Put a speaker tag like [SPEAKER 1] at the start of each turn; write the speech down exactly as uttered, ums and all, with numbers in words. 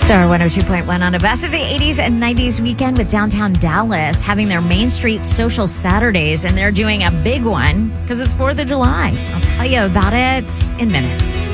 [SPEAKER 1] Star one oh two point one on a best of the eighties and nineties weekend with downtown Dallas having their Main Street Social Saturdays, and they're doing a big one because it's fourth of July. I'll tell you about it in minutes.